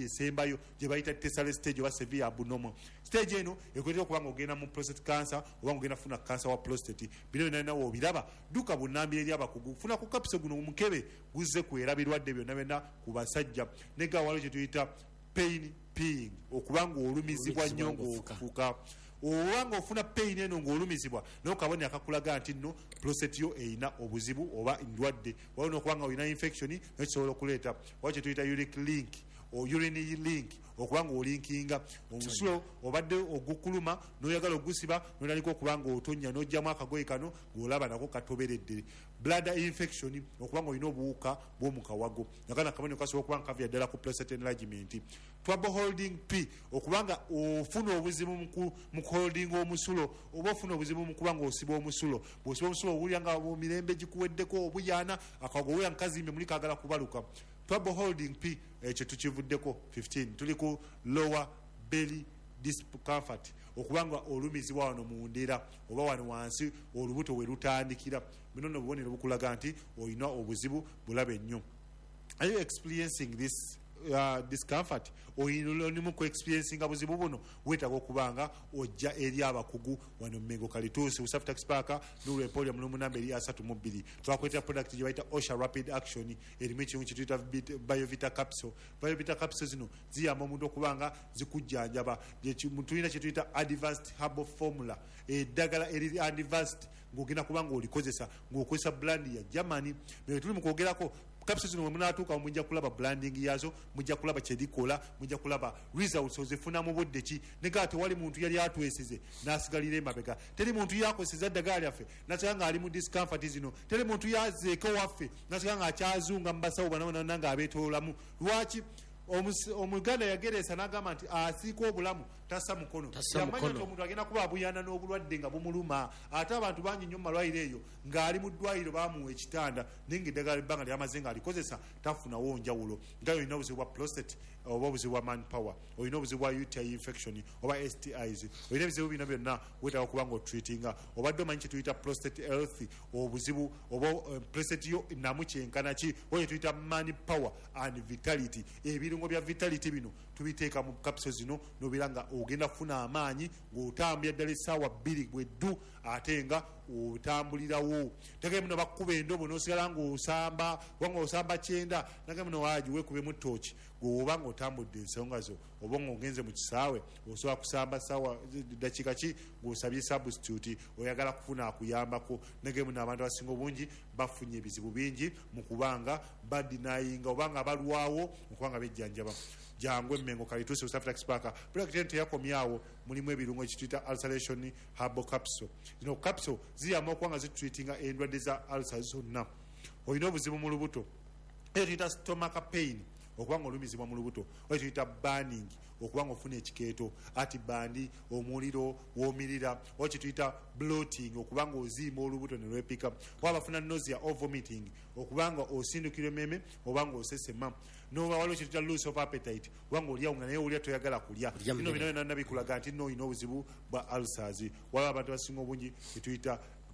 esembayo gye bayita tertiary stage oba severe abnormal stage eno ekwetera okuba nga ogenda mu prostate cancer oba nga ogenda funa cancer wa prostate bino byonna obiraba duka bunnambi eri abakugu funa ku kapso guno omukebe guzze kwera birwadde byonna byonna ku basajja nega waliwo kye tuyita pain peeing okuba nga olumizibwa nnyo ng'ofuuka oba ng'ofuna pain eno ng'olumizibwa naye kabone akakulaga nti nno prostate yo eyina obuzibu oba ndwadde waliwo n'okuba nga olina infection naye kisobola okuleeta waliwo kye tuyita uric link urine link okuba nga olinkinga omusulo obadde ogukuluma n'oyagala ogusiba n'otandika okuba nga otonya n'ojjamu akagoye kano ng'olaba nako katoberedde bladder infection okuba nga olina obuwuka bw'omukawago nakana kabone kasobola okuba nga kavira ddala ku prostate enlargement trouble holding p okuba nga ofuna obuzibu mu holding omusulo oba ofuna obuzibu mu kuba nga osiba omusulo bw'osiba omusulo owulira nga mirembe gikuweddeko obuyaana akawago owulira nkazimbe muli kagala kubaluka trouble holding p ekyo tukivuddeko 15 tuli ku lower belly discomfort okuba nga olumizibwa wano mu ndera oba wano wansi olubuto we lutandikira bino nno bubonero bukulaga nti olina obuzibu bulabe nnyo. Are you experiencing this discomfort oyinimu ku experiencing buzibu buno wetaaga okubanga ojja eri abakugu wano Mengo Kalituusi South Tax Park n'olwe Emporia mu namba eri 32 twakwetera product gye bayita Osha Rapid Action erimu ekimu kye tuyita Biovita capsule. Biovita capsule zino ziyamba omuntu okubanga zikujjanjaba tulina kye tuyita advanced herbal formula eddagala eriri advanced ng'ogenda kubanga olikozesa ng'okozesa brand ya Germany bwe tuli mu kwogerako capsules zino munatuuka mujja kulaba branding yazo mujja kulaba kyedikola mujja kulaba results ozifuna mu budde ki nega tewali muntu yali atwesize n'asigalira emabega teri muntu yakoseza ddagala lyaffe nasanga nga ali mu discomfort zino teri muntu yazeeko waffe nasanga nga akyazunga mu basawo banabona nga abeetoolamu lwaki omuganda yageresa n'agamba nti asiika obulamu tassa mukono yamanya nti omuntu agenda kuba abuyana n'obulwadde nga bumuluma ate abantu bangi nnyo mu malwaliro eyo ng'ali mu ddwaliro baamuwa ekitanda naye ng'eddagala ebbanga lyamaze ng'alikozesa tafunawo njawulo nga olina obuzibu bwa prostate oba obuzibu bwa manpower olina obuzibu bwa UTI infection oba STIs olina ebizibu bina byonna wetaaga okuba nga otreatinga obadde omanyi kyetuyita prostate health obuzibu oba prostate yo namu kyenkana ki oyo tuyita manpower and vitality ebirungo bya vitality bino tubiteeka mu capsules zino nobiranga ogenda kufuna amaanyi ng'otambulira ddala essaawa 2 bweddu ate nga otambulirawo tagaye muno bakkuba endobo n'osigala ng'osamba wanga osamba 9 nagaye muno waaji weekubemu ttooki gweoba ng'otambudde ensonga zo oba ng'ogenze mu kisaawe osobola kusamba ssaawa dakiika ki ng'osabye substitute oyagala kufuna akuyambako nagaye muno abantu abasinga obungi bafunye ebizibu bingi mu kubanga badinayinga oba nga balwawo okubanga bejjanjaba jangu Mengo Kalituusi South Tax Park product teyakomyawo mulimu ebirungo ekituyita ulceration herbal capsule zino capsule ziyamba okuba nga zitreatinga endwadde za ulcers zonna olina obuzibu mu lubuto eyo tuyita stomach pain okuba nga olumizibwa mu lubuto oyo tuyita burning okuba nga ofuna ekikeeto ati bandi omuliro womirira oyo kyetuyita bloating okuba nga oziima olubuto ne lwepika wabafuna nausea or vomiting okuba nga osindukira ememe oba nga osesema noba waliwo kyetuyita loss of appetite oba nga olyawo nga naye olya toyagala kulya bino bino byonna bikulaga nti nno olina obuzibu bwa ulcers waliwo abantu abasinga obungi kyetuyita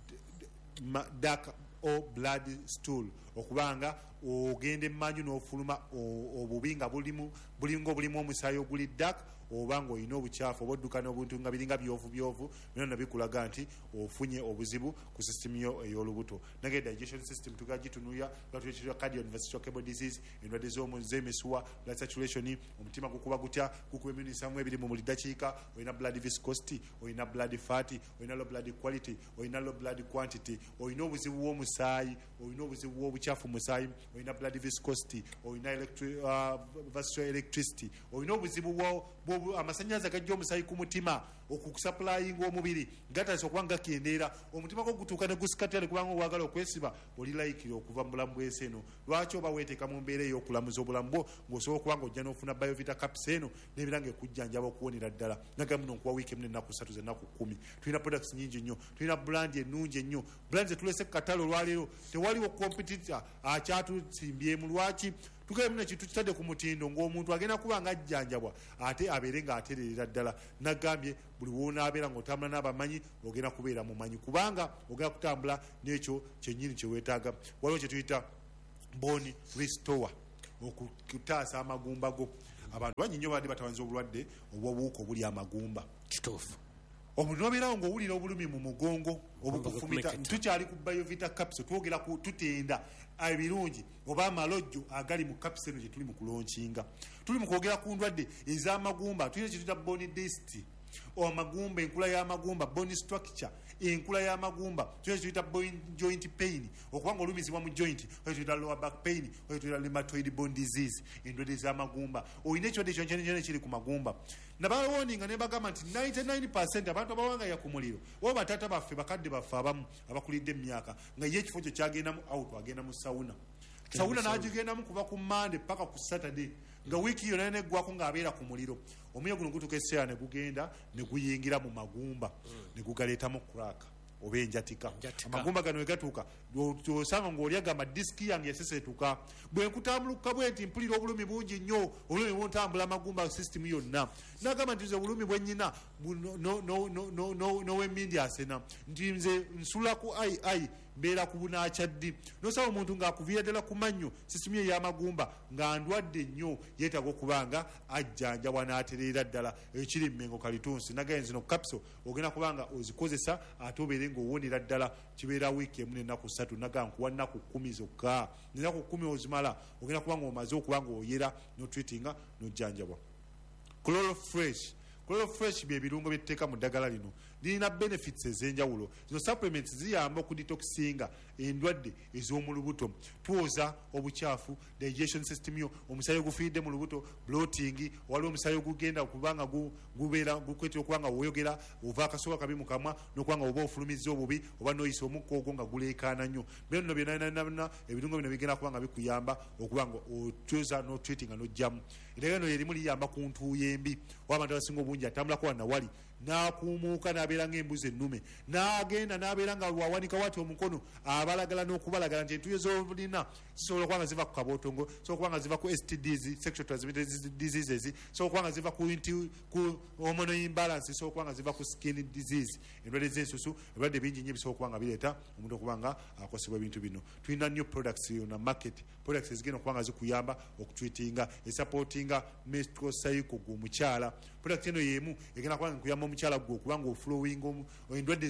dark or blood stool okubanga ogenda emmanju n'ofuluma obubi nga bulinga obulimu omusaayi oguli dak oba nga olina obukyafu oba odduka n'obuntu nga biringa byovu byonna bikulaga nti ofunye obuzibu ku system yo ey'olubuto nage digestion system tugagitunuya lwatuyitibwa cardiovascular disease endwadde z'emisuwa blood saturation omutima gukuba gutya gukuba eminisaamu ebiri mu buli dakiika olina blood viscosity olina blood fat olina low blood quality olina low blood quantity olina obuzibu bw'omusaayi olina obuzibu bw'obukyafu musaayi olina blood viscosity olina vascular electricity olina obuzibu amasannyalaze gajja omusaayi ku mutima okusupplyinga omubiri gatandise okuba nga gakendeera omutima gwo gutuuka ne gusikatira kubanga owagala okwesiba oli layikira okuva mu bulamu bw'ensi eno lwaki oba weeteeka mu mbeera ey'okulamuza obulamu bwo ng'osobola okuba nga ojja n'ofuna biovita caps eno n'ebeera nga ekujjanjaba okuwonera ddala naga muno nkuwa wiiki emu n'ennaku 3 z'ennaku 10 tulina products nyingi nnyo tulina brand ennungi ennyo brand zetulese ku katale olwaleero tewaliwo competitor akyatusimbyemu lwaki tugaye muno kintu kitadde ku mutindo ng'omuntu agenda kuba nga ajjanjabwa ate abeere ng'atererera ddala nagambye buli wonaabeera ng'otambula n'abamanyi ogenda kubeera mumanyi kubanga ogenda kutambula n'ekyo kyennyini kye weetaaga waliwo kye tuyita bone restore okutaasa amagumba go abantu bangi nnyo badde batawanza obulwadde obw'obuwuka obuli amagumba. Kituufu. Obunobeerawo ng'owulira obulumi mu mugongo obukufumita tukyali ku biovita capsule twogera ku tutenda ebirungi oba amalojjo agali mu capsule eno gye tuli mu kulonkinga. Tuli mu kwogera ku ndwadde ez'amagumba tulina kye tuyita bone density amagumba enkula y'amagumba bone structure enkula y'amagumba tulina kye tuyita joint pain okuba nga olumizibwa mu joint oyo tuyita lower back pain oyo tuyita rheumatoid bone disease endwadde ez'amagumba olina ekirwadde kyonkyene kiri ku magumba. Nabawoninga ne bagamba nti 99% abantu abawangaya ku muliro oba bataata baffe bakadde baffe abamu abakulidde emyaka nga ye ekifo kyo kyagendamu out agenda mu sawuna n'agigendamu kuva ku Monday paka ku Saturday nga wiiki yonna neggwako ng'abeera ku muliro. Omuliro guno gutuuka ekiseera ne gugenda ne guyingira mu magumba ne gugaleetamu crack oba enjatika. Amagumba gano we gatuuka osanga ng'oli agamba disiki yange yasesetuka bwe nkutambuluka bwe nti mpulira obulumi bungi nnyo obulumi buntambula amagumba system yonna n'agamba nti nze obulumi bwe nnyina n'owemmindi asena nti nze nsula ku ai mbeera ku bunakyaddi nosaba omuntu ng'akuviira ddala ku mannyo sisitemu ey'amagumba nga ndwadde nnyo yeetaaga okuba nga ajjanjabwa n'atereera ddala ekiri mmengo kalitunsi nagaye zino capsule ogenda kuba nga ozikozesa ate obeere ng'owonera ddala kibeera wiiki emu n'ennaku 3 naga nkuwa nnaku 10 zokka n'ennaku 10 ozimala ogenda kuba nga omaze okuba nga oyera n'otreatinga n'ojjanjabwa. Chlorofresh bye birungo bye tuteeka mu ddagala lino lirina benefits ez'enjawulo. Zino supplements ziyamba okudetoxinga endwadde ez'omu lubuto, twoza obukyafu, digestion system yo, omusaayi ogufiiridde mu lubuto, bloating, waliwo omusaayi ogugenda okubanga gubeera gukwetera okuba nga woyogera ova akasoba kabi mu kamwa n'okuba nga oba ofulumizza obubi oba n'oyisa omukka ogwo nga guleekaana nnyo. Bino byonna ebirungo bino bigenda kuba nga bikuyamba okuba nga otwoza n'otreatinga n'ojjamu. Eddagala lino lyerimu liyamba ku ntuuyo embi oba abantu abasinga obungi atambulako wanawali n'akuumuuka n'abeera ng'embuzi ennume n'agenda n'abeera nga wawanika wati omukono abalagala n'okubalagala nti entuuyo z'olina zisobola okuba nga ziva ku kabootongo, zisobola okuba nga ziva ku STDs, sexual transmitted diseases, zisobola okuba nga ziva ku hormonal imbalance, zisobola okuba nga ziva ku skin disease, endwadde z'ensusu, ebirwadde bingi nnyo bisobola okuba nga bireeta omuntu okuba nga akosebwa ebintu bino. Tulina new products na market, products ezigenda okuba nga zikuyamba okutreatinga esupportinga menstrual cycle gw'omukyala. Product eno y'emu egenda kuba nga nkuyamba omukyala gwe okuba nga oflowinga endwadde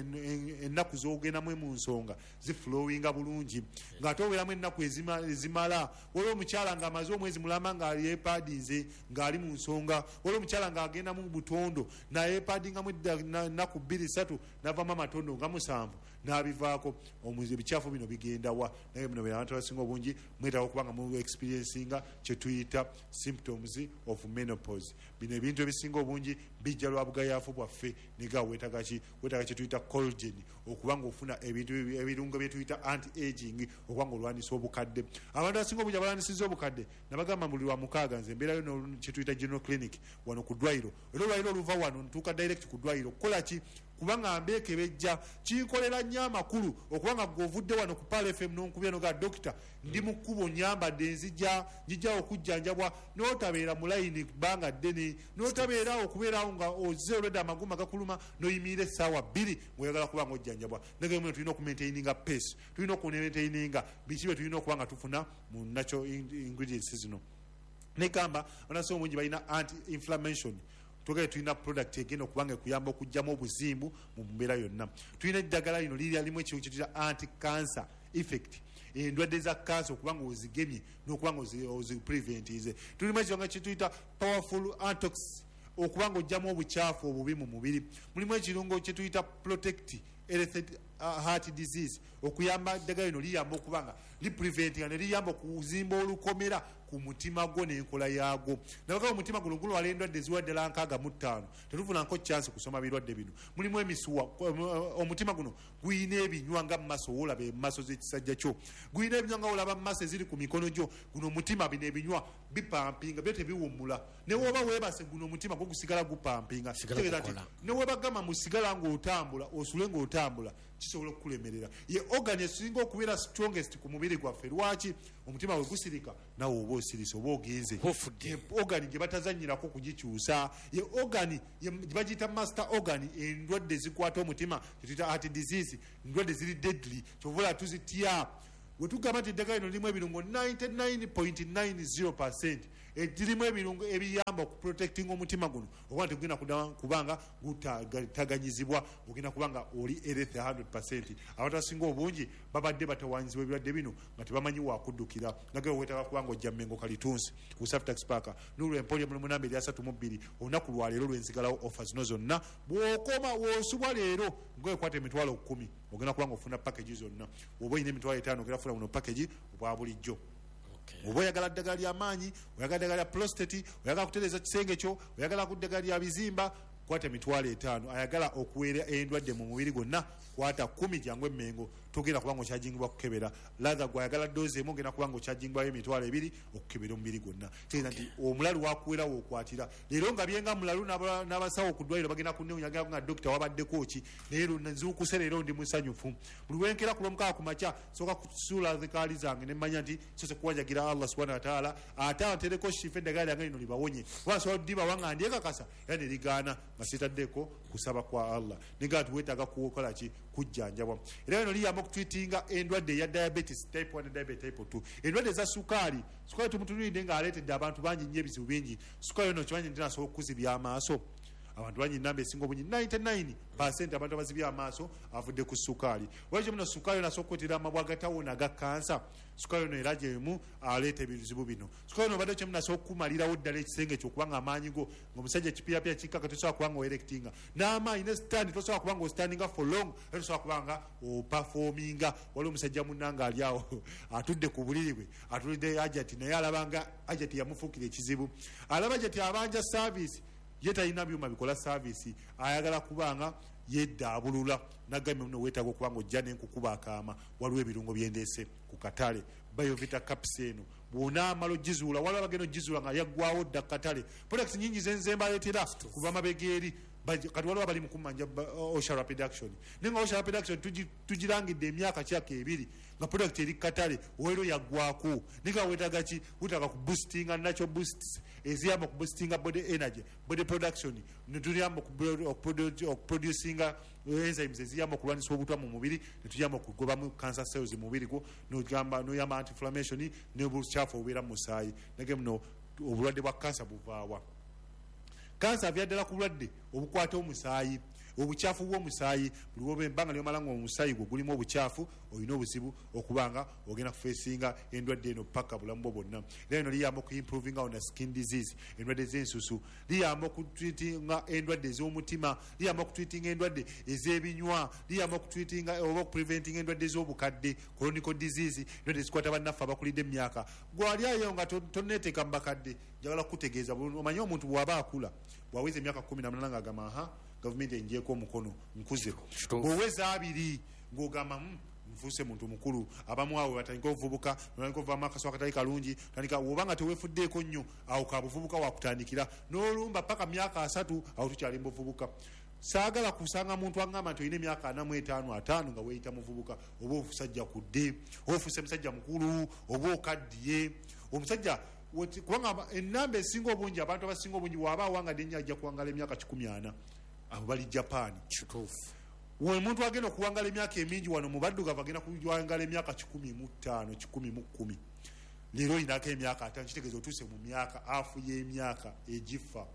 ennaku z'ogendamu mu nsonga ziflowinga bulungi ng'ate obeeramu ennaku ezimala. Waliwo omukyala ng'amaze omwezi mulamba ng'ayepaadinze ng'ali mu nsonga, waliwo omukyala ng'agenda mu butondo n'ayepaadingamu ennaku 2-3 n'avamu amatondo nga 7 n'abivaako. Ebikyafu bino bigenda wa naye bino abantu abasinga obungi mwetaaga okuba nga mu experiencinga kye tuyita symptoms of menopause. Bino ebintu ebisinga obungi bijja lwa bugayaafu bwaffe niga weetaaga kye tuyita collagen okuba nga ofuna ebirungo bye tuyita anti-aging okuba nga olwanisa obukadde. Abantu abasinga obungi abalwanisizza obukadde nabagamba buli lwa 6 nze mbeerayo kye tuyita general clinic wano ku ddwaliro era olwaliro oluva wano ntuuka direct ku ddwaliro kukola ki kubanga mbeekebejja kinkolera nnyo amakulu okuba nga govudde wano ku Pal FM n'onkubya noga dokita ndi mu kkubo nyambadde njijja okujjanjabwa n'otabeera mu layini bbanga ddene n'otabeera okubeerawo nga ozze olwedde amagumba gakuluma n'oyimirira essaawa 2 ng'oyagala kuba nga ojjanjabwa. Nageye muno tulina okumaintaininga pace, tulina okumaintaininga biki bye tulina okuba nga tufuna mu natural ingredients zino. Negamba abanasomo mungi balina anti-inflammation. Tugere tulina product egenda okuba nga ekuyamba okugyamu obuzimbu mu mbeera yonna. Tulina eddagala lino lirimu ekintu kye tuyita anti-cancer effect, endwadde za kansa okuba nga ozigemye n'okuba nga ozipreventize. Tulimu ekirungo kye tuyita powerful antox okuba nga oggyamu obukyafu obubi mu mubiri. Mulimu ekirungo kye tuyita protect heart disease okuyamba eddagala lino liyamba okuba nga lipreventinga ne liyamba okuzimba olukomera ku mutima gwo n'enkola yaagwo. Nabaga omutima guno gulwala endwadde eziwadde 65 tetufunanko chance kusoma birwadde bino. Mulimu emisuwa, omutima guno guyina ebinywa nga mumaso olaba emaso z'ekisajja kyo, guyina ebinywa nga olaba mumaso eziri ku mikono gyo. Guno omutima bino ebinywa bipampinga byo tebiwummula ne woba weebase guno omutima gwo gusigala gupampinga. Ne webagamba musigala ng'otambula osule ng'otambula kisobola okukulemerera. Ye organ esinga okubeera strongest ku mubiri gwaffe. Lwaki? Omutima we gusirika nawe oba osirise oba ogenze. Organ gye batazanyirako kugikyusa. Ye organ gye bagiyita master organ. Endwadde zikwata omutima kyetuyita heart disease, endwadde ziri deadly kyovola tuzitya. We tugamba nti eddagala lino lirimu ebirungo 99.90%. edirimu ebirungo ebiyamba okuprotecting omutima guno oba tegenda kubanga gutaganyizibwa ogenda kubanga oli erethe 100%. Abantu asinga obungi babadde batawanyizibwa ebirwadde bino nga tebamanyi wakuddukira nageo wetaba kubanga ojja Mengo Kalitunsi ku South Tax Park nulu empolia mu namba 32 olunaku lwa leero lwenzigalawo offers no zonna bw'okoma w'osubwa leero ng'ekwata emitwalo 10 ogenda kubanga ofuna package zonna oba oyina emitwalo 5 ogenda kufuna buno package obwa bulijjo. Oba oyagala ddagala ly'amaanyi, oyagala ddagala lya prostate, oyagala kutereeza kisenge kyo, oyagala ku ddagala lya bizimba, kwata emitwalo 5. Ayagala okuweera endwadde mu mubiri gwonna kwata 10 jangu Mengo togenda kubanga okyajingibwa kukebera. Lather gwayagala doozi emu ogenda kubanga okyajingibwayo emitwalo 2 okukebera omubiri gwonna. Kitegeeza nti omulalu wakuweera wookwatira. Leero nga byenga mulalu n'abasawo ku ddwaliro bagenda kunnewunya nga dokita wabaddeko ki leero nzuukuse leero ndi musanyufu. Buli wenkera ku lwomukaaga ku makya sooka kusuula zikaali zange ne mmanya nti sose kuwanjagira Allah subhanahu wa ta'ala ate antereko shifa eddagala lyange lino libawonye. Wasobola ddiba wanga ndyekakasa era ne ligaana nga sitaddeko kusaba kwa Allah niga tuwetaaga kukola ki kujjanjabwa. Era bino liyamba okutwitinga endwadde ya diabetes type 1 ne diabetes type 2. Endwadde za sukaali tumutuliride nga aleetedde abantu bangi nnyo ebizibu bingi. Sukaali ono kimanyi nti nasobola okukuzibya amaaso. Abantu bangi namba esinga obungi 99% abantu abazibya amaaso avudde ku sukaali. Wajja muno sukaali nasobola okukwetera amabwa agatawona ga kansa. Sukaali ono era gyemu aleeta ebizibu bino. Sukaali ono badde kyemu nasobola okukumalirawo ddala ekisenge kyo kubanga amaanyi go ng'omusajja kipiyapya kikkaka tosobola kubanga oerectinga n'amaanyi ne stand tosobola kubanga ostandinga for long era tosobola kubanga opafominga. Waliwo omusajja munnanga ali awo atudde ku buliri bwe atulidde ajati naye alabanga ajati yamufuukira ekizibu. Alaba ajati abanja service ye talina byuma bikola service ayagala kubanga yeddaabulula nagambe muno weetaaga okubanga ojja n'enkukuba akaama. Waliwo ebirungo byendeese ku katale Biovita caps eno bw'onaamala ogizuula waliwo abagenda ogizuula nga yaggwawo dda ku katale. Products nyingi zenze mbaleetera kuva amabega eri kati waliwo abali mu kumanja Osha Rapid Action naye nga Osha Rapid Action tugirangidde emyaka kyaka 2 nga product eri katale oweero yaggwako niga weetaaga ki wetaaga ku boostinga natural boosts eziyamba ku boostinga body energy body production netuyamba okuproducinga enzymes eziyamba okulwanyisa obutwa mu mubiri netuyamba okugobamu cancer cells mu mubiri gwo noyamba anti-inflammation n'obukyafu obubeera mu musaayi nage muno obulwadde bwa kansa buvaawa. Kansa avyaddala ku bulwadde obukwata omusaayi obukyafu bw'omusaayi buli woba ebbanga lyomala nga omusaayi gwe gulimu obukyafu olina obuzibu okubanga ogenda kufeesinga endwadde eno paka bulamu bwo bwonna. Era eno liyamba okuimprovinga on skin disease endwadde z'ensusu liyamba okutwitinga endwadde ez'omutima liyamba okutwitinga endwadde ez'ebinywa liyamba okutwitinga oba okupreventinga endwadde ez'obukadde chronic disease endwadde zikwata bannaffe abakulidde emyaka gwali ayo nga toneteeka mu bakadde njagala kukutegeeza omanye omuntu bw'aba akula bw'aweza emyaka 18 ng'agamba gavumenti enjeeko omukono nkuze bw'oweza 2 ng'ogamba nfuuse muntu mukulu abamu awo batandika obuvubuka batandika ovaamu akaso akatali kalungi tandika woba nga teweefuddeeko nnyo awo ka buvubuka wakutandikira n'olumba paka myaka 3 awo tukyali mu buvubuka. Saagala kusanga muntu agamba nti olina emyaka 45 nga weeyita muvubuka oba omusajja kudde oba ofuuse musajja mukulu oba okaddiye omusajja kubanga ennamba esinga obungi abantu abasinga obungi waaba awangadde ennyo ajja kuwangala emyaka 14 abo bali Japan. Omuntu agenda okuwangala emyaka emingi wano mu baddugavu agenda kuwangala emyaka 15 10 leero oyinako emyaka 5 kitegeeza otuuse mu myaka afu y'emyaka egifa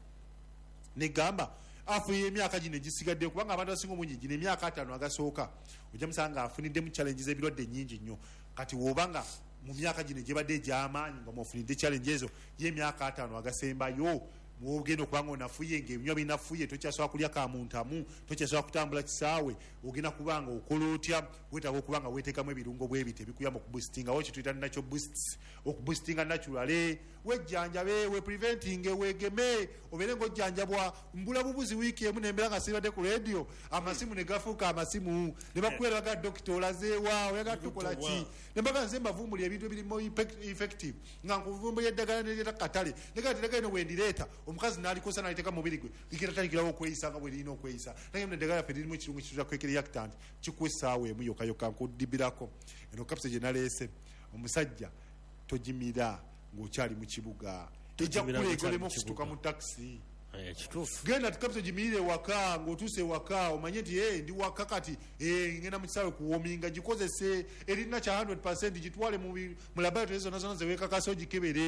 negamba afu y'emyaka gino egisigadde kubanga abantu abasinga obungi gino emyaka 5 agasooka ojja musanga afunidde mu challenges ebirwadde nnyingi nnyo. Kati wobanga mu myaka gino gyebadde egy'amaanyi nga mwofunidde challenge ezo y'emyaka 5 agasembayo mwogenda okubanga onafuye ng'ebinywa binafuye tokyasobola kulya kamuntamu tokyasobola kutambula kisaawe ogenda kubanga okola otya weetaaga okubanga weeteekamu ebirungo bwebite bikuyamba okuboostinga wo kituyita natural boosts okuboostinga naturale wejjanjabe wepreventing weegeme obeere ng'ojjanjabwa mbula bubuzi wiiki emu nembeera nga sibadde ku radio amasimu ne gafuuka amasimu ne bakuweera baga dokita olazeewa oyagala tukola ki ne mbaga nze mbavumbulira ebintu ebirimu effective nga nkuvumbulya eddagala neryeta katale negati eddagala eno wendireeta omukazi n'alikosa n'aliteeka mubiri gwe ligenda talikirawo okweyisa nga bwe lirina okweyisa naye mu eddagala ffe lirimu ekirungo kituzza kwekera reactant kikuwa essaawa emu yokayokka nkudibirako eno kapisa gye naleese omusajja togimira ng'okyali mu kibuga ejja kukuleegolemu okusituka mu takisi genda tukapisa gimirire waka ng'otuuse waka omanye nti ndi waka kati ngenda mu kisaawe kuwominga gikozese erina kya 100% gitwale mu laboratory zonna zonna zeweekakasa ogikebere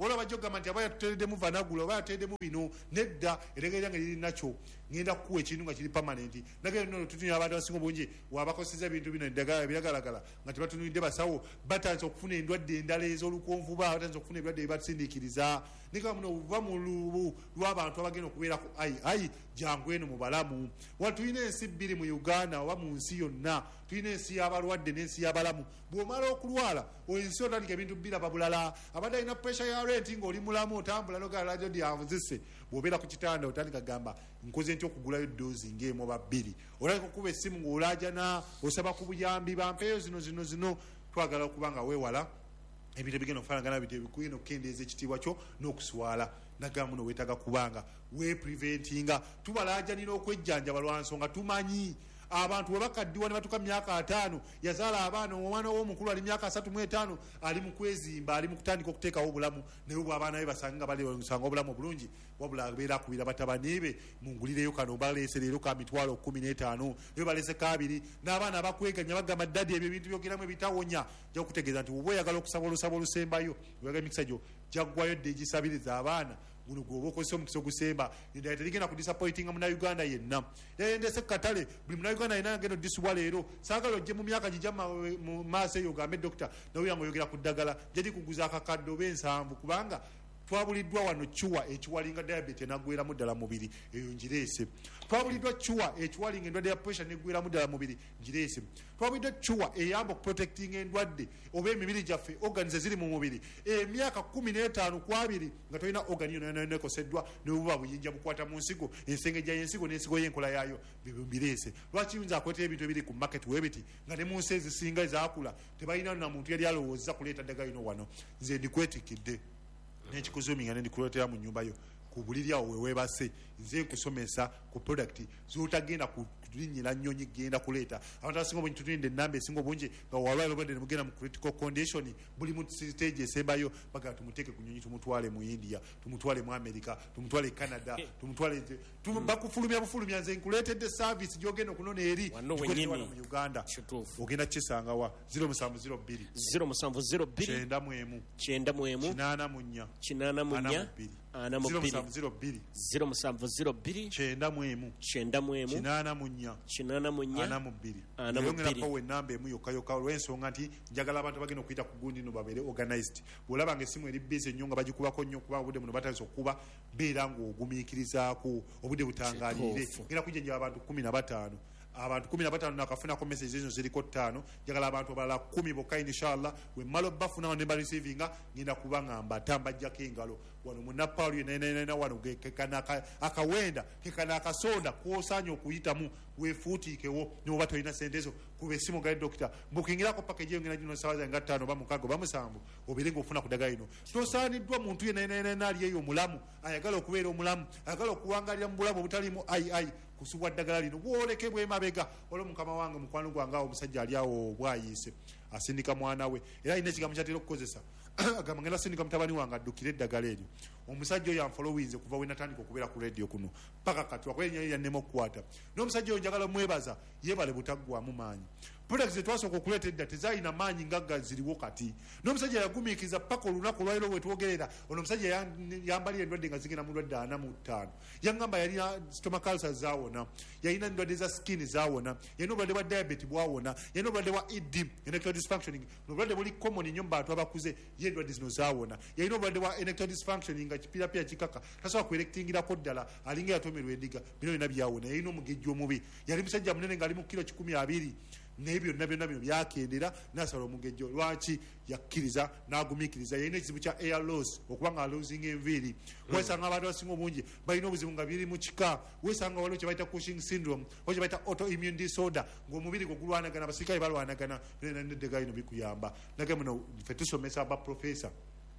olaba jogamba nti abaya tutereddemu vanagula oba yatereddemu bino nedda eregerya nga liri nakyo ngenda kukuwa ekintu nga kiri permanent nagera nno tutunira abantu abasinga obungi wabakoseza ebintu bino eddagala biragalagala nga tebatunulidde basawo batandise okufuna endwadde endala ez'olukonvuba batandise okufuna ebirwadde ebibasindiikiriza nikaba muno obuva mu lubu lw'abantu abagenda okubeera ku ayi jangu eno mu balamu wali tulina ensi bbiri mu Uganda oba mu nsi yonna tulina ensi y'abalwadde n'ensi y'abalamu bw'omala okulwala ensi otandika ebintu biraba bulala abadde alina pressure ya renti ng'oli mulamu otambula nogala radio dyavuzise bw'obeera ku kitanda otandika gamba nkoze nti okugulayo doozi ng'emu oba bbiri olabika okuba essimu ng'olajana osaba ku buyambi bampeeyo zino twagala okuba nga weewala ebintu ebigenda okufaanagana bigenda okukendeeza ekitiibwa kyo n'okuswala nagamba muno weetaga kubanga wepreventinga tubalaajanira okwejjanjaba lwa nsonga tumanyi abantu webakaddiwa ne batuka myaka 5 yazaala abaana omwana w'omukulu ali myaka 35 ali mu kwezimba ali mu kutandika okuteekawo obulamu naye bw'abaana be basanga basanga obulamu obulungi wabula abeera akubira batabani be mungulireyo kano baleese leero ka mitwalo 15 naye baleese kabiri n'abaana abakweganya bagamba ddadi ebyo ebintu byogeramu ebitawonya ja kutegeeza nti oba oyagala okusaba olusaba olusembayo oyagala emikisa gyo jaggwayo dde egisabiriza abaana guno gwoba okozesa omukisa ogusemba endala terigenda kudisappointinga munauganda yenna endese katale buli munauganda yenna agenda odisibwa leero saagala ojje mu myaka gijja mu maaso eyo ogambe dokita nawuya nga oyogera ku ddagala gyali kuguza akakadde oba ensanvu kubanga twabuliddwa wano cuwa ekiwalinga diabetes enaggweramu ddala mubiri eyo ngireese twabuliddwa cuwa ekiwalinga endwadde ya pressure neggweramu ddala mubiri ngireese twabuliddwa cuwa eyamba okuprotectinga endwadde oba emibiri gyaffe organize ziri mu mubiri emyaka 15 ku 2 nga tolina organi yonekoseddwa nebuba buyinja bukwata mu nsigo ensengejja y'ensigo n'ensigo y'enkola yaayo bireese lwaki yinza akwetera ebintu ebiri ku market webiti nga ne mu nsi ezisinga ezakula tebalina na muntu yali alowooza kuleeta ddagala lino wano nze ndikwetikidde nekikuzuminga nendikuleetera mu nyumba yo ku buliri awo weweebase nze nkusomesa ku product zotagenda kulinyira nnyonyi genda kuleeta abantu abasinga obungi tutulinde enamba esinga obungi nga walwaire obadde nemugenda mu critical condition buli mu stage esembayo bagala tumuteeke ku nyonyi tumutwale mu India tumutwale mu America tumutwale Canada tumutwale bakufulumya bufulumya nze nkuleetedde service gyogenda okunona eri mu Uganda ogenda kisanga wa 0702 0702 09 enamba emu yokka olw'ensonga nti njagala abantu bagenda okuyita ku gundi no babeere organized bw'olaba nga essimu eri busy ennyo nga bagikubako nnyo kuba obudde buno batandise okuba beera ng'ogumiikirizaako obudde butangaalire ngenda kujjanjaba abantu 15 abantu 15 nakafunako message ezo ziriko 5 njagala abantu abalala 10 bokka inshallah wemmala obafunawo ne barecevinga ngenda kuba nga mbatambajjako engalo wano munapaalu yenenena wano kekana akawenda kekana akasonda kwosaanya okuyitamu wefuutiikewo noba tolina sente ezo kuba essimu gali dokita mbukingirako pakeji eyo ngenda gino sawa zange 5 oba 6 oba 7 obeere ng'ofuna ku ddagala lino tosaaniddwa muntu yenenena ali eyo omulamu ayagala okubeera omulamu ayagala okuwangalira mu bulamu obutalimu ayi kusubwa ddagala lino bwolekebwa emabega olwo mukama wange mukwano gwange awo omusajja ali awo bwayiise asindika mwana we era alina ekigambo kyatera okukozesa agamba ngenda sindika mutabani wange addukire eddagala eryo omusajja oyo anfolowinze kuva we natandika okubeera ku radio kuno paka kati wakwenya yannema okukwata n'omusajja oyo njagala mwebaza yeebale butaggwamu maanyi products zetwasooka okuleeta edda tezaalina maanyi ngagga ziriwo kati n'omusajja yagumiikiriza paka olunaku olwaliro wetwogerera ono omusajja yambalira endwadde nga zigenda mu ndwadde 45 yangamba yalina stomach ulcers zaawona yalina endwadde za skin zaawona yalina obulwadde bwa diabetes bwawona yalina obulwadde bwa ED erectile dysfunctioning obulwadde buli common nnyo mu bantu abakuze ye endwadde zino zaawona yalina obulwadde bwa erectile dysfunctioning nga kipirapira kikaka tasobola kwerectingirako ddala alinga yatomerwa ediga bino byonna byawona yalina omugejjo omubi yali musajja munene ng'ali mu kilo 120 naye byonna bino byakendera nasala omugejjo lwaki yakkiriza n'agumiikiriza yalina ekizibu kya air loss okuba nga losing enviiri wesanga abantu abasinga obungi balina obuzibu nga biri mu kika wesanga waliwo kye bayita Cushing syndrome oba kye bayita autoimmune disorder ng'omubiri gwe gulwanagana abasirikale balwanagana neddega lino bikuyamba nage muno ffe tusomesa abaprofesa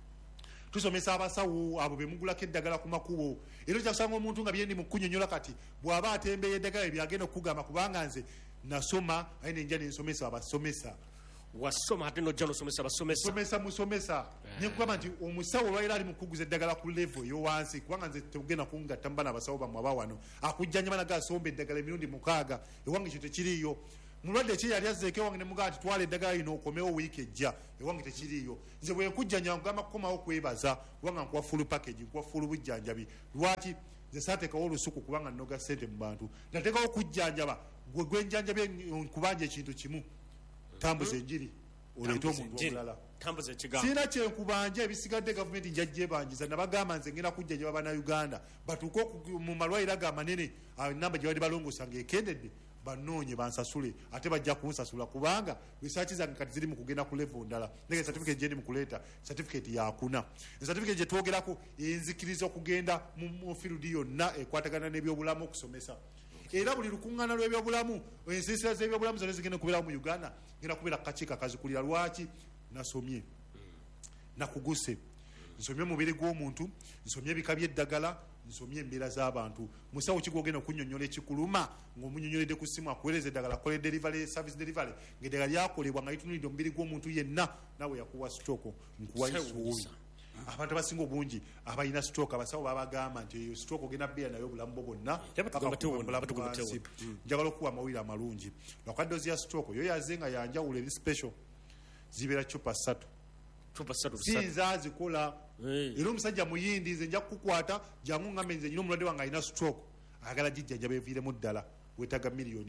tusomesa abasawo abo bemugulako eddagala ku makubo era kyasanga omuntu nga byendi mu kunyonyola kati bw'aba atembeeyo eddagala byagenda okugamba kubanga nze nasoma aye nenja nensomesa abasomesa wasoma ate nojja nosomesa basomesa musomesa nekugamba nti omusawo olwaira ali mukuguza eddagala ku level eyowansi kubanga nze tegenda kungatta mba n'abasawo bammwe abawano akujjanjaba naga asomba eddagala emirundi 6 ewange ekyo tekiriyo mulwadde ki yali azzeeko ewange ne mugaa ati twala eddagala lino okomewo wiiki ejja ewange tekiriiyo nze bwe nkujjanja nkugamba kukomawo kwebaza kubanga nkuwa fulu package nkuwa fulu bujjanjabi lwaki nze saateekawo olusuku kubanga nnoga ssente mu bantu nateekawo okujjanjaba gwe gwenjanjabye nkubanja ekintu kimu tambuza enjiri oleete omuntu omulala siina kyenkubanja ebisigadde gavumenti njajjebanjiza nabagamba nze ngenda kujjanjaba bannayuganda batuuke mu malwaliro ago amanene enamba gye bali balongosa ngaekendedde banoonye bansasule ate bajja kunsasula kubanga risaaki zange kati ziri mu kugenda ku level ndala naye certificate gyendi mu kuleeta certificate yakuna certificate gye twogerako enzikiriza okugenda mu field yonna ekwatagana n'ebyobulamu okusomesa era buli lukuŋŋaana lw'ebyobulamu ensiisira z'ebyobulamu zonna zigenda kubeerawo mu uganda ngenda kubeera kakiiko akazikulira lwaki nasomye nakuguse nsomye omubiri gw'omuntu nsomye ebika by'eddagala nsomye embeera z'abantu musawo kigogenda okunyonyola ekikuluma ng'omunyonyoledde ku ssimu akuweereza eddagala akole delivery service delivery ng'eddagala lyakolebwa nga litunulidde omubiri gw'omuntu yenna nawe yakuwa stroke nkuwa isuubi abantu abasinga obungi abalina stroke abasawo babagamba nti eyo stroke ogenda beera nayo obulamu bwo bwonna njagala okuwa amawulire amalungi lwakadde ozi ya stroke yo yaze nga yanjawulo eri special zibeera cupa 3 siyinza azikola era omusajja muyindi nze nja kukukwata jangu ngambe nze nyina omulwadde wange alina stroke ayagala gijjanjaba eviiremu ddala wetaaga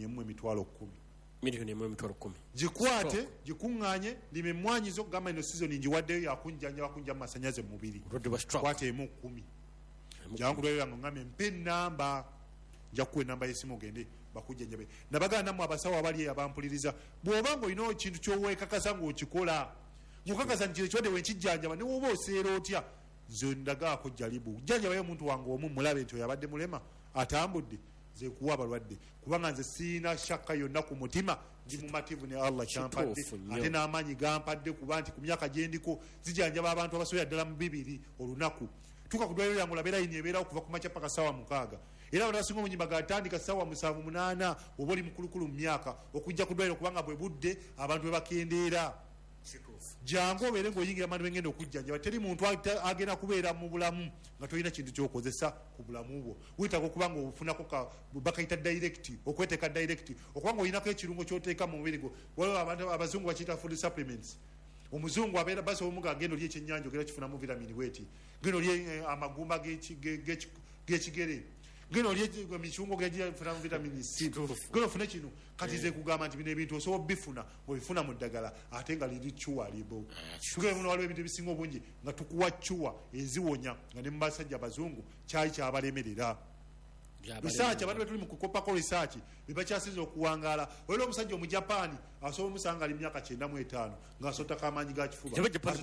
$1,10,000 gikwate gikuŋŋaanye lima emmwanyizo okugamba ino sizoni njiwaddeyo yakunjanjaba kunja mu masanyaze mu mubiri kwata emu 10 jangu lweyo yange ngambe mpe enamba nja kukuwa enamba y'essimu ogende bakujjanjabe nabagana nammwe abasawo abali abampuliriza bw'obanga olina ekintu ky'oweekakasa ng'okikola ng'okakasa nti kino ekibadde wenkijjanjaba ne woba oseera otya nze ndagaako jalibu jjanjabayo omuntu wange omu mulabe nti oyo abadde mulema atambudde nze kuwa abalwadde kubanga nze siina shakka yonna ku mutima ndi mumativu ne allah kyampadde ate n'amaanyi gampadde kuba nti ku myaka gyendiko zijjanjaba abantu abasobola ddala mu 2 olunaku tuka ku ddwaliro lyange olabera yini ebeerawo kuva ku makya paka ssaawa 6 era abantu abasinga omunyima gatandika ssaawa 7-8 oba oli mukulukulu mu myaka okujja ku ddwaliro kubanga bwe budde abantu bwe bakendeera jangu obeere ng'oyingira abantu bengenda okujjanjaba teri muntu agenda kubeera mu bulamu nga tolina kintu kyokozesa ku bulamu bwo wetaaga okuba nga ofunako bakayita direct okweteeka direct okuba nga olinako ekirungo kyoteeka mu mubiri gwo waliwo abantu abazungu bakiyita food supplements omuzungu abeera basobola omuga agenda oli ekyennyanja ogenda kifunamu vitamini bweti genda oli amagumba g'ekigere genda oli emicungo gegifunamu vitamini C genda ofune kino kati ze kugamba nti bino ebintu osobola bifuna obifuna mu ddagala ate nga liri cuwa libo tugere muno waliwo ebintu ebisinga obungi nga tukuwa cuwa eziwonya nga ne mu basajja abazungu kyali kyabalemerera risaaki abantu betuli mu kukopako risaaki bebakyasinza okuwangaala olina omusajja omujapani asobola omusanga ali myaka 95 ng'asotako amaanyi ga kifuba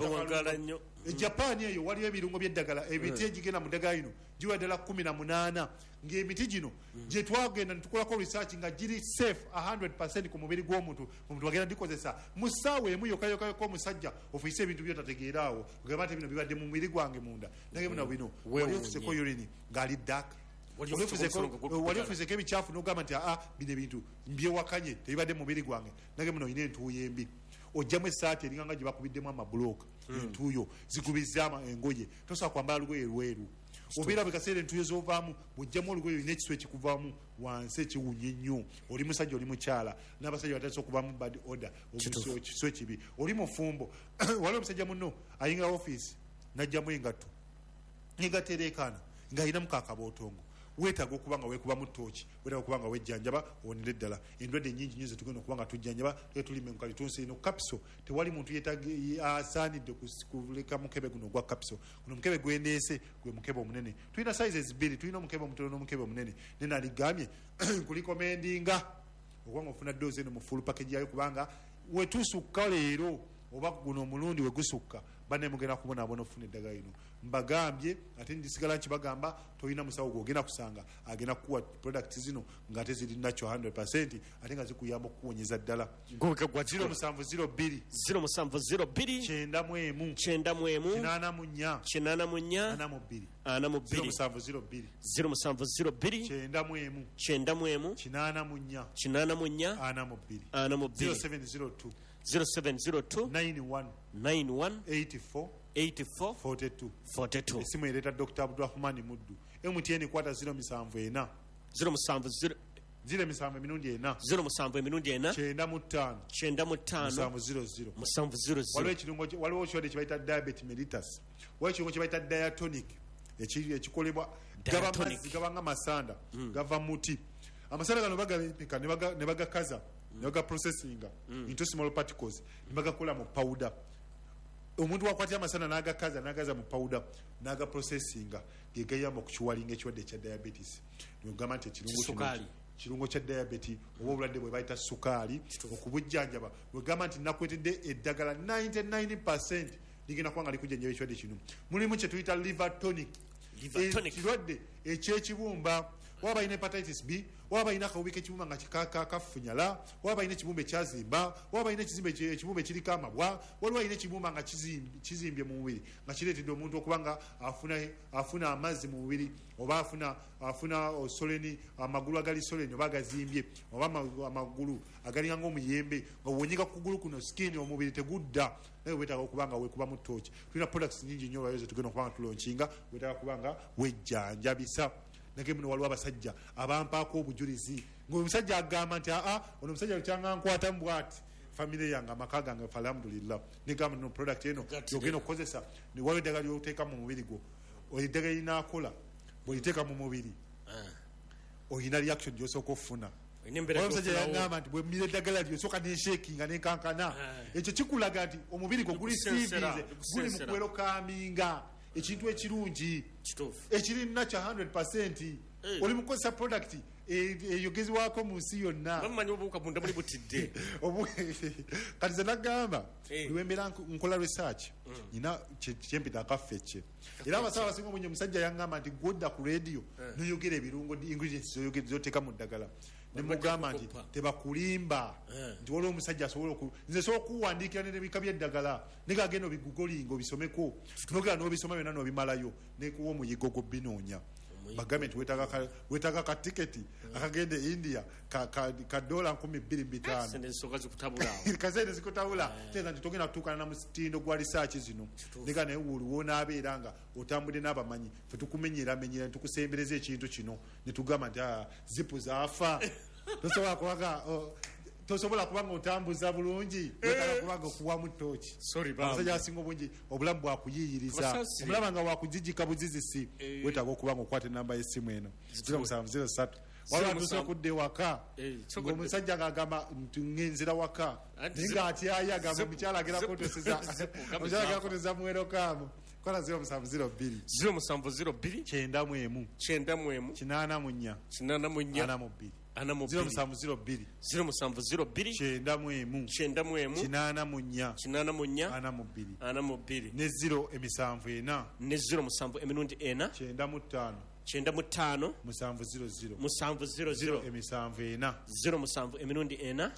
ejapani eyo waliwo ebirungo by'eddagala emiti egigenda mu ddagala lino giwa ddala 18 ng'emiti gino gye twagenda ne tukolako risaaki nga giri safe 100% ku mubiri gw'omuntu omuntu agenda dikozesa mu ssaawa emu yokayokayoko omusajja ofiise ebintu byotategeeraawo ogamba nti bino bibadde mu mubiri gwange munda naye bino wali ofuseko yorini ng'ali ddaka wali ofiseko ebikyafu nogamba nti bino ebintu mbyewakanye tebibadde mubiri gwange nage muno olina entuuyo embi ojjamu esaati eringanga gye bakubiddemu amabulooka entuuyo zikubiza engoye tosobola kwambala lugoye lweru obeera bwe kaseera entuuyo zovaamu bwojjamu olugoye olina ekisu ekikuvaamu wansi ekiwunya ennyo oli musajja oli mukyala n'abasajja batandise okuvaamu bad order ekisu ekibi oli mufumbo waliwo omusajja muno ayinga ofiisi najjamu engatto egatereekaana ng'alinamu kakabootongo wetaaga okuba nga weekubamu ttooki wetaaga okuba nga wejjanjaba owonere ddala endwadde nyingi nyo zetugenda okuba nga tujjanjaba tulime mukali tunsiino kapiso tewali muntu asaanidde kuleka mukebe guno ogwa kapiso guno mukebe gwendeese gwe mukebe omunene tulina sizes 2 tulina omukebe omutono n'omukebe omunene nene aligambye kulikomendinga okuba nga ofuna doozi eno mu full package yayo kubanga wetusukka leero oba guno omulundi wegusukka banne mugenda kubonaabona okufuna eddagala lino mbagambye ate ndisigala nkibagamba tolina musawo gwogenda kusanga agenda kukuwa product zino ngaate ziri nakyo 100% ate nga zikuyamba okukuwonyeza ddala 0702 0702 91 84 42 esimu ereeta Dr. Abdurahman Muddu MTN kwata 074 07 emirundi ena 07 emirundi ena 95 95 700. waliwo ekirwadde kyebayita diabetes mellitus, waliwo ekirungo kyebayita diatonic ekikolebwa gaba amazzi gabanga masanda gava muti. Amasanda gano bagabika ne bagakaza ne bagaprocessinga into small particles ne bagakola mu powder. Omuntu wakwatya amasanda n'agakaza n'agaza mu powder n'agaprocessinga gegayamba okukiwalinga ekirwadde ekya diabetes. Nogamba nti kirungo kya diabetes oba obulwadde bwe bayita sukaali okubujjanjaba wegamba nti nakwetedde eddagala 99% ligenda kuba nga likujjanjaba ekirwadde kino. Mulimu kye tuyita liver tonic, ekirwadde ekyekibumba. Waba balina hepatitis B, waba balina akawuka ekibumba nga kafunyala, waba balina ekibumba ekyazimba, waba balina ekibumba ekiriko amabwa, waliwo balina ekibumba nga kizimbye mu mubiri nga kireetedde omuntu okuba nga afuna amazzi mu mubiri, oba afuna osoleni, amagulu agali soleni oba agazimbye, oba amagulu agalinga ng'omuyembe nga wonyeka ku kugulu kuno skin omubiri tegudda, naye wetaaga okuba nga weekuba mu tooki. Tulina products nyingi nnyo olwayo zetugenda okuba nga tulonkinga, wetaaga kuba nga wejjanjabisa. Nage muno waliwo abasajja abampaako obujulizi ng'omusajja agamba nti ono omusajja lukyanga nkwata mbwati famire yange amaka gange alhamdulillah negamba no product eno yogenda okukozesa waliwo eddagala lyoteeka mu mubiri gwo, eddagala linaakola bwoliteeka mu mubiri olina reaction gyosooka okufuna. Omusajja yagamba nti bwe mmira eddagala lyo sooka nenshakinga nenkankana, ekyo kikulaga nti omubiri gwo guli siiviize, guli mu kwerokaminga ekintu ekirungi ekirina kya 100%. Oli mukozesa product eyogezwako mu nsi yonna. Kati ze nagamba niwembera nkola research nina kyempita akaffe era abasawo abasinga obungi omusajja yangamba nti godda ku radio noyogera ebirungo ingredients zoteeka mu ddagala nemugamba nti tebakulimba nti waliwo omusajja asobola nze sobola okuwandiikira nebika byeddagala negagenda obigugolinga obisomeko nogera nobisoma byonna nobimalayo nekuwa omuyigo gwo binoonya. Bagambe nti wetaaga katiketi akagenda India ka $225 kasente zikutabula teeza nti togenda kutuukana na mutindo gwa research zino nega naye woonaabeera nga otambudde n'abamanyi fe tukumenyeramenyera netukusembereza ekintu kino netugamba nti zipu zaafa tosobola kubanga otambuza bulungi wetaaga kubanga okuwa mu tooki. Abasajja abasinga obungi obulamu bwakuyiyiriza, omulaba nga wakujijika buzizisi wetaaga okubanga okwata enamba y'essimu eno 0703 walwatuuse okudda ewaka ng'omusajja ng'agamba ntungenzera waka naye ng'atyaye agamba omukyala agera kotoseza muwerokaamu kola 0702 91 84 0702 ne 0 emirundi 4 95 700 emirundi 4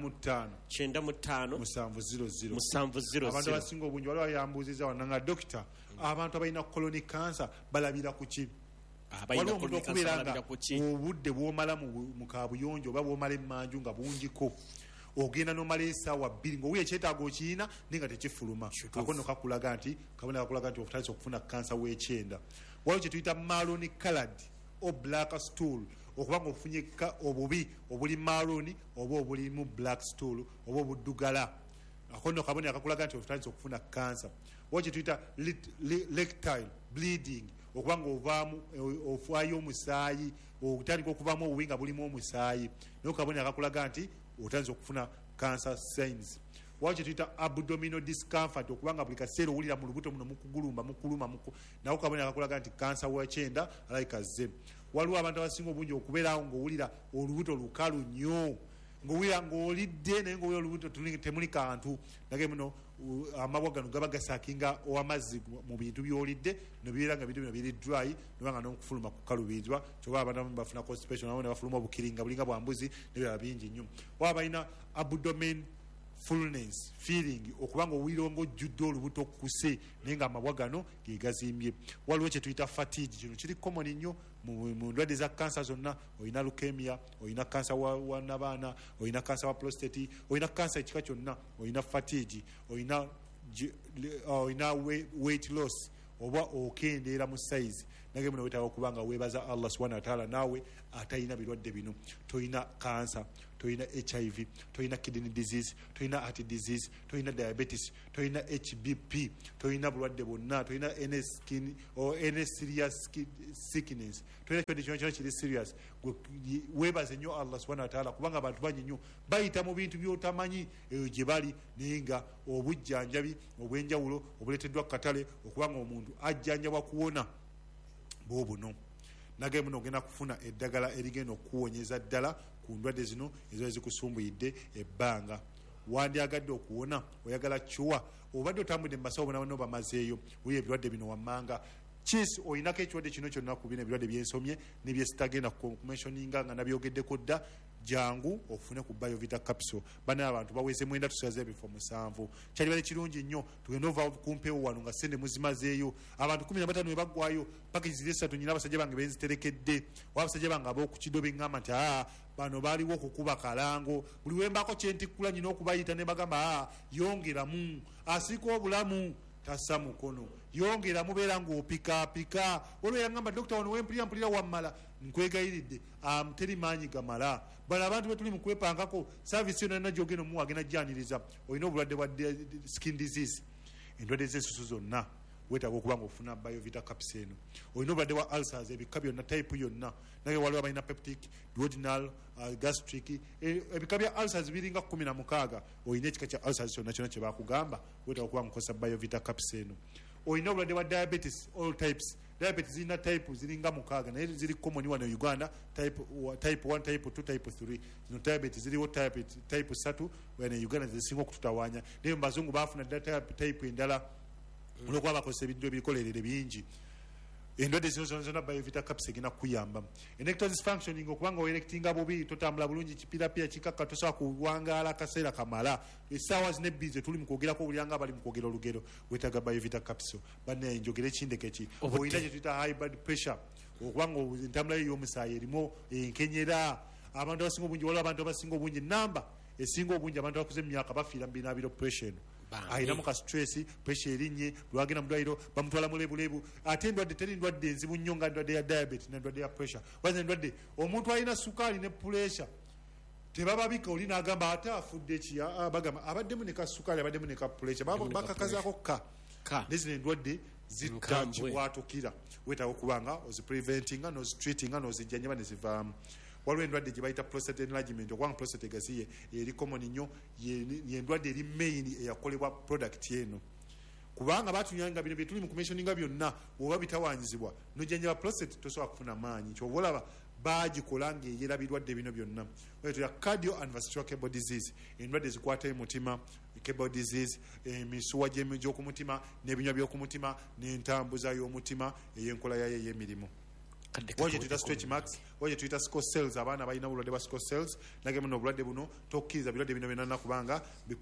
700 abantu abasinga obungi waliwo yambuuziza wananga dokita abantu abalina colonic cancer balabira ku ki? Waliwo omuntu okubeera nga obudde bwomala mu kabuyonjo oba bwomala emmanju nga bungiko ogenda nomala esaawa 2 ngaowiya ekyetaago okiyina naye nga tekifuluma akono kakulaga nti okutandisa okufuna kansa w'ekyenda. Waliwo kyetuyita maroni colored o black stool okuba nga ofunye obubi obuli maroni oba obulimu black stool oba obuddugala akono kabone akakulaga nti okutandisa okufuna kansa. Waliwo kyetuyita rectal bleeding okuba nga ovaamu ofaayo omusaayi otandika okuvaamu obubi nga bulimu omusaayi naye kabone akakulaga nti otandisa okufuna cancer signs. Waliwo kyetuyita abdominal discomfort okuba nga buli kaseera owulira mu lubuto muno mukuguluma nawo kabone akakulaga nti kansa w'ekyenda alayikaze. Waliwo abantu abasinga obungi okubeerawo ng'owulira olubuto lukalu nnyo ng'owulira ng'olidde naye ng'owulira olubuto temuli kantu nage muno amabwa gano gaba gasakinga owamazzi mu bintu byolidde nebibeera nga bintu bino biri dry nobanga n'okufuluma kukalubirizwa kyoba abantu bafuna constipation nabo ne bafuluma obukiringa bulinga bwa mbuzi nebirala bingi nnyo. Waba balina abdomen fullness feeling okuba nga owulira ng'ojjudde olubuto okukuse naye nga amabwa gano ge gazimbye. Waliwo kyetuyita fatigue, kino kiri common nnyo mu ndwadde za kansa zonna. Olina leukemia, olina kansa wa nabaana, olina kansa wa prostate, olina kansa ekika kyonna, olina fatigue, olina weight loss oba okendeera mu size nage muno wetaaga okubanga weebaza Allah subhanahu wa ta'ala naawe atalina birwadde bino. Toyina cancer, toyina HIV, toyina kidney disease, toyina heart disease, toyina diabetes, toyina HBP, toyina bulwadde bwonna, toyina any skin or any serious sickness, toyina kyonna kiri serious. Weebaze nnyo Allah subhanahu wa ta'ala kubanga abantu bangi nnyo bayita mu bintu by'otamanyi eyo gye bali naye nga obujjanjabi obw'enjawulo obuleeteddwa ku katale okubanga omuntu ajjanjabwa kuwona bwo buno. Nage muno ogenda kufuna eddagala erigenda okuwonyeza ddala ku ndwadde zino ezo ezikusumbuyidde ebbanga. Wandyagadde okuwona oyagala kyuwa obadde otambudde mu basawo bonabono bamazeeyo oli ebirwadde bino wammanga kisi olinako ekirwadde kino kyonna ku bino ebirwadde byensomye nebyesitagenda kumensioninga nga nabyogeddeko dda jangu ofune ku BioVita capsule. Banaye abantu baweze 9 tusaze ebifo 7 kyali bali kirungi nnyo tugenda ova kumpeewo wano nga sente muzimazeeyo abantu 15 we baggwayo package ziri 3 nyina abasajja bange benziterekedde wabasajja bange ab'okukidobe ngamba nti bano baaliwo okukuba kalango buli wembako kyentikkula nyina okubayita ne bagamba yongeramu asiika obulamu tassa mukono yongera mubeera ng'opikaapika olwo yangamba dokita wano wempulira wammala nkwegayiridde teri maanyi gamala bano abantu betuli mu kwepangako saavisi yonna gyogenda omuwa agenda jjaniriza olina obulwadde bwa skin disease endwadde z'ensusu zonna wetaaga okuba nga ofuna BioVita capsule eno. Olina obulwadde bwa ulcers ebika byonna type yonna naye waliwo abalina peptic duodenal gastric ebika bya ulcers biringa 16 olina ekika kya ulcers kyonna kyonna kye bakugamba wetaaga okuba nga okozesa BioVita capsule eno. Olina obulwadde bwa diabetes all types diabetes zirina type ziringa 6 naye ziri common wano Uganda type 1 type 2 type 3 zino diabetes ziriwo type 3 wano Uganda zisinga okututawaanya naye mu bazungu baafuna type endala olwokuba bakozesa ebintu ebikolerere bingi. Endwadde zino zonna BioVita capsule egenda kukuyamba. Erectile functioning okubanga oerectinga bubi totambula bulungi kipirapira kikakka tosobola kuwangaala akaseera kamala essaawa zino ebbiri ze tuli mu kwogerako bulyanga abali mu kwogera olugero wetaaga BioVita capsule. Bannaye njogera ekindekeki olina kye tuyita high blood pressure okubanga entambula yo y'omusaayi erimu enkenyera abantu abasinga obungi waliwo abantu abasinga obungi namba esinga obungi abantu abakuze mu myaka bafiira mu binaabiro pressure eno ayinamu ka stress pressure erinnye lwagenda mu ddwaliro bamutwala mu lebulebu ate endwadde teri ndwadde enzibu nnyo nga ndwadde ya diabetes nendwadde ya pressure waza endwadde omuntu alina sukaali ne pressure tebababika oli n'agamba ate afudde kiya bagamba abaddemu ne ka sukaali abaddemu ne ka pressure bakakazaako ka nezino endwadde zitakibwatukira wetaaga okubanga ozipreventinga nozitreatinga nozijjanjaba ne zivaamu. Waliwo endwadde gye bayita prostate enlargement okubanga prostate gaziye eri common nnyo yendwadde eri main eyakolebwa product eno kubanga batunyanga bino byetuli mu commissioninga byonna oba bitawanyizibwa nojjanjaba prostate tosobola kufuna maanyi kyoba olaba bagikola ng'eyera birwadde bino byonna. Tuya cardio and vascular cable disease endwadde zikwata emutima cable disease emisuwa gy'okumutima n'ebinywa by'okumutima n'entambuza y'omutima ey'enkola yayo ey'emirimu. Wajje tuyita stretch marks wajje tuyita sickle cells abaana balina obulwadde bwa sickle cells nage muno obulwadde buno tokkiriza birwadde bino byonna kubanga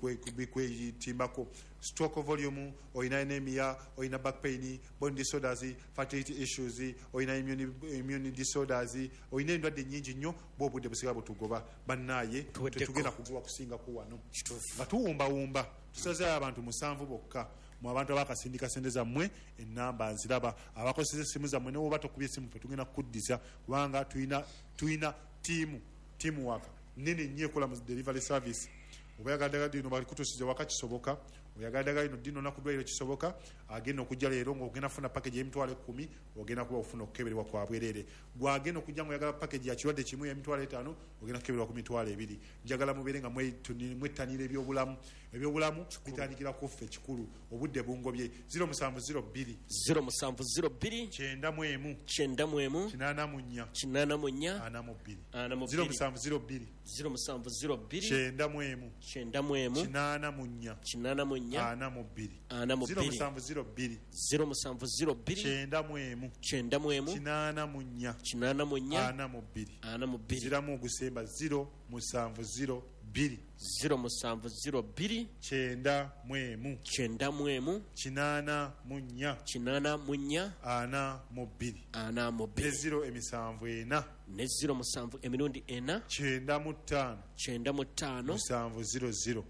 bikwetimbako stroke volume olina anemia olina back pain bone disorders fertility issues olina immune disorders olina endwadde nyingi nnyo bw'obudde busigala butugoba bannaye tetugenda kuguba kusingako wano nga tuwumbawumba tusazeeyo abantu 7 bokka mu abantu abakasindika sente zammwe enamba nziraba abakozesa essimu zammwe newoba tokubya essimu fe tugenda kukuddiza kubanga tuyina tiimu waka nene nnyo ekola mu delivery service obayagala dino balikutusiza waka kisoboka oyagala ino dino nakudwaliro kisoboka agenda okujja leero ng'ogenda kufuna package y'emitwalo 10 ogenda kuba ofuna okukeberwa kwa bwerere gwagenda okujja ng'oyagala package ya kirwadde kimu y'emitwalo 5 ogenda kukeberwa ku mitwalo 2 njagala mubeere nga mwettanira ebyobulamu bitandikira kuffe kikulu obudde bungobye 0702 91 84 0702 ziramu ogusemba 0702 2 0702 90 91 84 84 42 42 0 7 ne 07 emirundi 4 95 95 700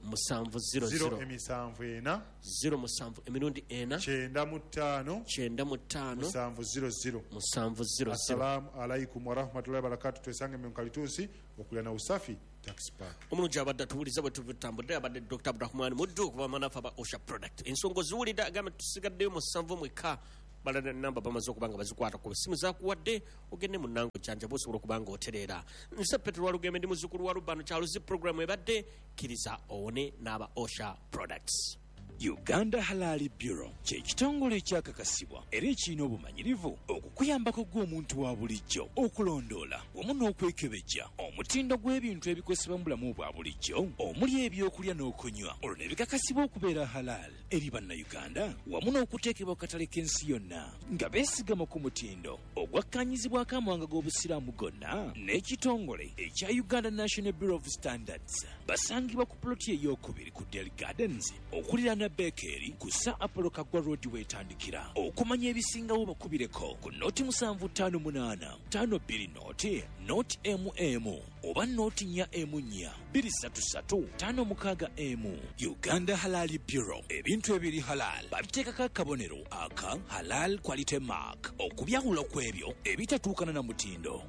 700 07 emirundi 4 95 95 700. 700. Assalamu alaikum warahmatullahi wabarakatuh. Twesange mkalitusi okulya na usafi tax park. Omulungi abadde tuwuliza bwe tubitambudde abadde Dr. Abdurrahman Muddu okuva manafa ba Osha product. Ensongo ziwulidde agamba tusigaddeyo mu 7 mweka balana namba bamaze okubanga bazikwata ku simu zakuwadde ogende mu nango kyanja bosobola okubanga otereera. Nse Petro Walugembe ndi muzzukulu wa Lubano Charles program ebadde kiriza owone n'aba Osha products. Uganda Halal Bureau ky'ekitongole ekyakakasibwa era ekirina obumanyirivu okukuyambako gw'omuntu wa bulijjo okulondoola wamu n'okwekebejja omutindo gw'ebintu ebikozesebwa mu bulamu bwa bulijjo omuli ebyokulya n'okunywa olwo ne bikakasibwa okubeera halal eri bannayuganda wamu n'okuteekebwa ku katale k'ensi yonna nga beesigama ku mutindo ogwakkaanyizibwako amawanga g'obusiraamu gonna n'ekitongole ekya Uganda National Bureau of Standards basangibwa ku ploti ey'okubiri ku Dell Gardens okuliraana Bekeri ku Sir Apollo Kagwa Road wetandikira. Okumanya ebisingawo bakubireko ku noti 758 52 noti oba noti 4 233 56 Uganda Halal Bureau. Ebintu ebiri halal babiteekako akabonero aka Halal Quality Mark okubyawula kw'ebyo ebitatuukana na mutindo.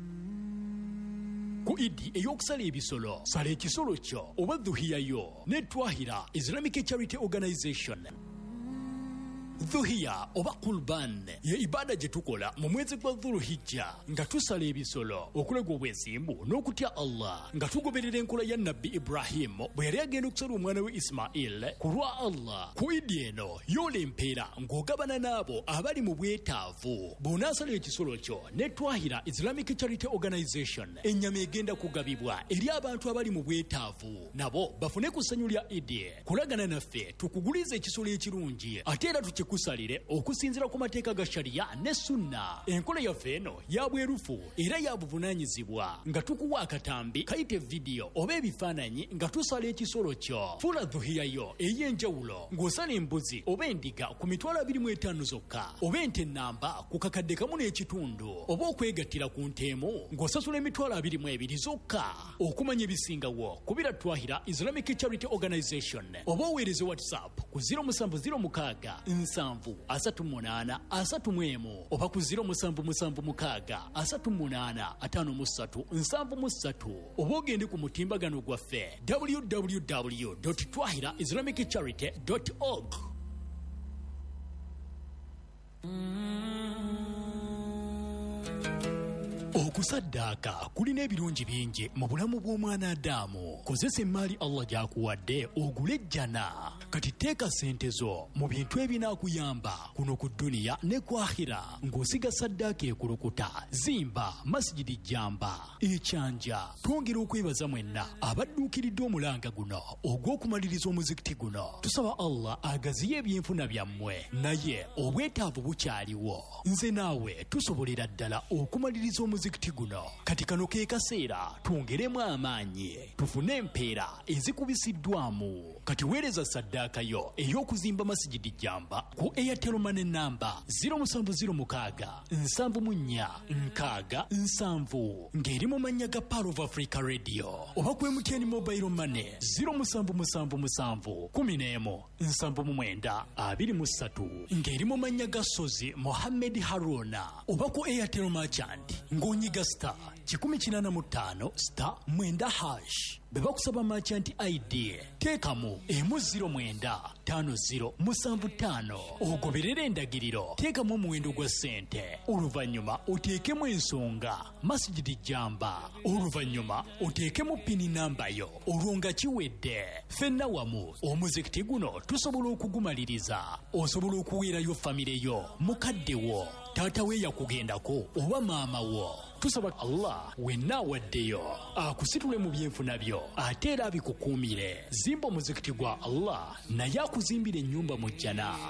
Ku idi ey'okusala ebisolo sala ekisolo kyo oba dhuhiya yo ne Twahira Islamic Charity Organization. Dhuhiya oba Qurban ye ibada gye tukola mu mwezi gwa Dhulhijja nga tusala ebisolo okulega obwesimbu n'okutya Allah nga tugoberera enkola ya Nabbi Ibrahim bwe yali agenda okusala omwana we Ismail ku lwa Allah. Ku idi eno yoola empeera ng'ogabana n'abo abali mu bwetaavu. Bw'onaasala ekisolo kyo ne Twahira Islamic Charity Organization ennyama egenda kugabibwa eri abantu abali mu bwetaavu nabo bafune ku ssanyu lya idi. Kulagana naffe tukuguliza ekisolo ekirungi ate era kusalire okusinzira ku mateeka ga sharia ne sunna. Enkola yaffe eno ya bwerufu era ya buvunaanyizibwa nga tukuwa akatambi kayite video oba ebifaananyi nga tusala ekisolo kyo. Fula dhuhiya yo ey'enjawulo ng'osala embuzi oba endiga ku mitwalo 25 zokka oba ente nnamba ku kakadde kamu n'ekitundu oba okwegattira ku nteemu ng'osasula emitwalo 22 zokka. Okumanya ebisingawo kubira Twahira Islamic Charity Organization oba oweereze WhatsApp ku 0706 38 31 oba ku 0776 38 53 73 oba ogende ku mutimbagano gwaffe www.twahiraislamiccharity.org. Okusaddaaka kulina ebirungi bingi mu bulamu bw'omwana Adamu. Kozesa emmaali Allah gy'akuwadde ogule ejjana. Kati teeka ssente zo mu bintu ebinaakuyamba kuno ku dduniya ne ku akhira ng'osiga saddaaka ekulukuta. Zimba masjidi Jamba ekyanja. Twongera okwebaza mwenna abadduukiridde omulanga guno ogw'okumaliriza omuzikiti guno. Tusaba Allah agaziye ebyenfuna byammwe naye obwetaavu bukyaliwo. Nze naawe tusobolera ddala okumaliriza omuzikiti guno. Kati kano ke kaseera twongeremu amaanyi tufune empeera ezikubisiddwamu. Kati weereza saddaaka yo ey'okuzimba masjidi Jamba ku Airtel Money namba 0706 74 6 ng'eri mu mannya ga Power of Africa Radio oba ku MTN Mobile Money 0777 11 79 23 ng'eri mu mannya ga Sozi Mohammed Haruna oba ku Airtel Merchant ng'onyiga star 185 star 9#. Beba kusaba merchant ID teekamu emu095075 ogoberera endagiriro teekamu omuwendo gwa ssente oluvannyuma oteekemu ensonga masjidi Jamba oluvannyuma oteekemu pini namba yo olwo nga kiwedde. Ffenna wamu omuzikiti guno tusobola okugumaliriza. Osobola okuweerayo famire yo mukadde wo taata we yakugendako oba maama wo. Tusaba Allah wenna awaddeyo akusitule mu byenfuna byo ate era abikukuumire. Zimba omuzikiti gwa Allah naye akuzimbira ennyumba mu jjana.